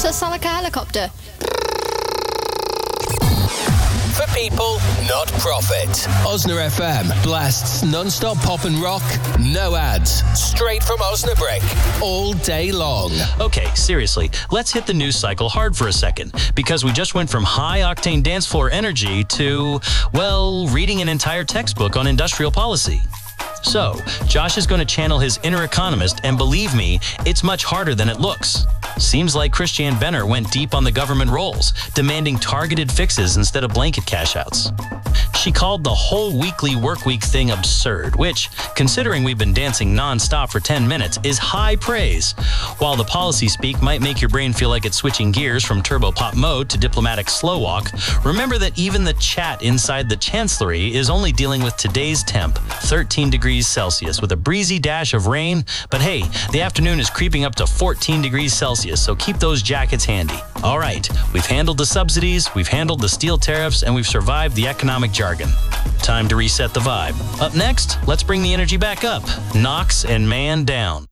So it sound like a helicopter? For people, not profit. Osna FM blasts non-stop pop and rock, no ads, straight from Osnabrück, all day long. Okay, seriously, let's hit the news cycle hard for a second, because we just went from high-octane dance floor energy to, well, reading an entire textbook on industrial policy. So, Josh is going to channel his inner economist, and believe me, it's much harder than it looks. Seems like Christiane Benner went deep on the government rolls, demanding targeted fixes instead of blanket cash-outs. She called the whole weekly work week thing absurd, which, considering we've been dancing non-stop for 10 minutes, is high praise. While the policy speak might make your brain feel like it's switching gears from turbo pop mode to diplomatic slow walk, remember that even the chat inside the chancellery is only dealing with today's temp, 13 degrees Celsius, with a breezy dash of rain. But hey, the afternoon is creeping up to 14 degrees Celsius, so keep those jackets handy. All right, we've handled the subsidies, we've handled the steel tariffs, and we've survived the economic jargon. Time to reset the vibe. Up next, let's bring the energy back up. Knox and Man down.